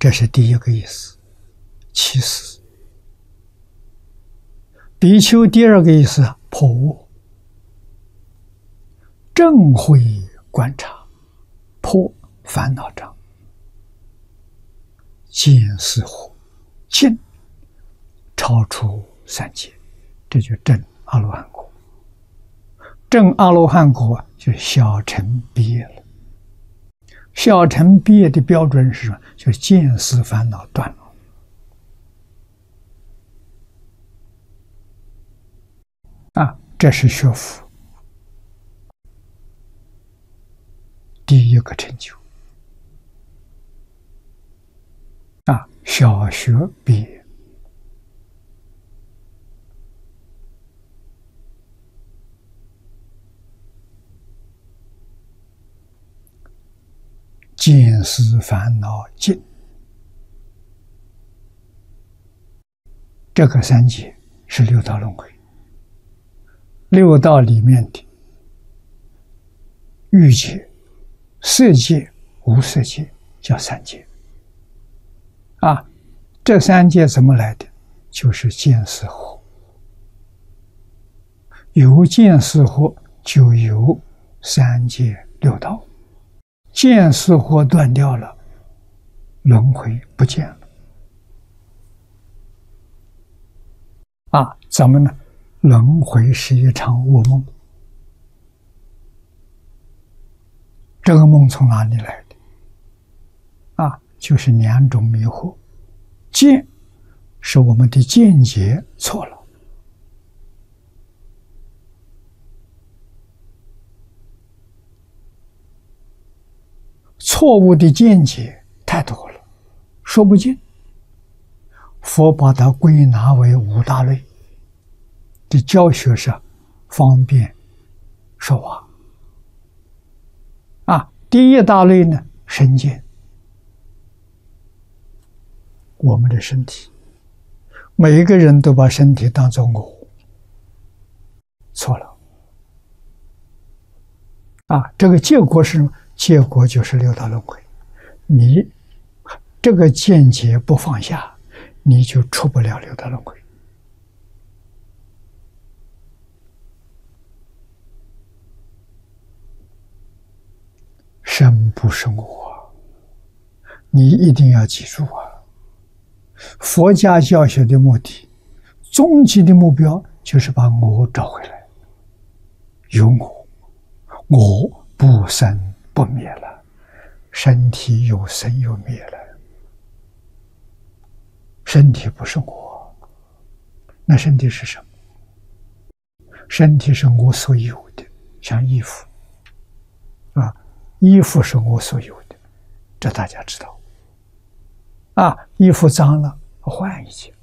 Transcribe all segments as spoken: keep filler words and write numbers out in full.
这是第一个意思。起死。比丘第二个意思，破我。正会观察，破烦恼障，见思惑，尽超出三界，这就证阿罗汉果。证阿罗汉果就小乘毕业了。小乘毕业的标准是什么？就见思烦恼断了。啊，这是学佛第一个成就。啊，小学毕业，见思烦恼尽，这个三界是六道轮回。六道里面的欲界、色界、无色界叫三界。啊，这三界怎么来的？就是见思惑。有见思惑，就有三界六道。见思惑断掉了，轮回不见了。啊，怎么呢？轮回是一场噩梦。这个梦从哪里来的？啊，就是两种迷惑。见是我们的见解错了，错误的见解太多了，说不尽。佛把它归纳为五大类。的教学上方便说话。啊，第一大类呢，身见。我们的身体，每一个人都把身体当作我，错了。啊，这个结果是什么？结果就是六道轮回。你这个见解不放下，你就出不了六道轮回。身不是我，你一定要记住啊！佛家教学的目的，终极的目标就是把我找回来。有我，我不生不灭了，身体有生有灭了。身体不是我，那身体是什么？身体是我所有的，像衣服啊。衣服是我所有的，这大家知道。啊，衣服脏了，换一件。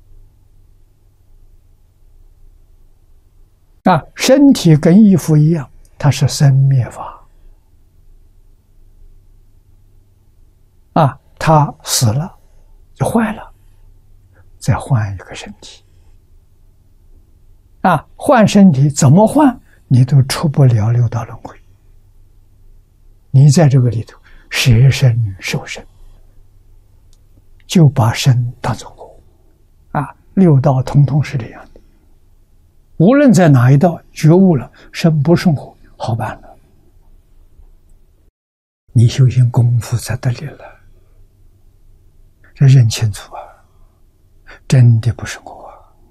啊，身体跟衣服一样，它是生灭法。啊，它死了，就坏了，再换一个身体。啊，换身体怎么换，你都出不了六道轮回。你在这个里头舍身受身，就把身当作我。啊，六道统统是这样的。无论在哪一道觉悟了，身不是我，好办了。你修行功夫才得力了，这认清楚啊，真的不是我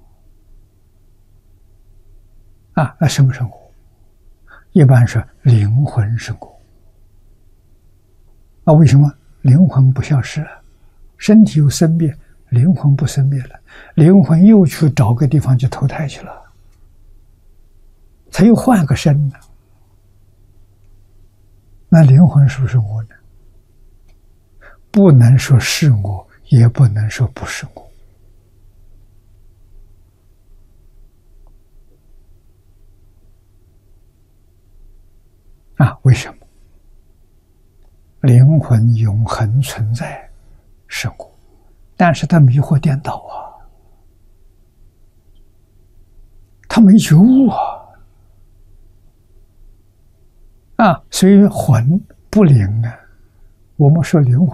啊！啊，那什么是我？一般说灵魂是我。啊，为什么灵魂不消失了？身体有生灭，灵魂不生灭了，灵魂又去找个地方去投胎去了，他又换个身呢。那灵魂是不是我呢？不能说是我，也不能说不是我。啊，为什么？灵魂永恒存在是我，但是他迷惑颠倒啊，他没觉悟啊，啊，所以魂不灵啊。我们说灵魂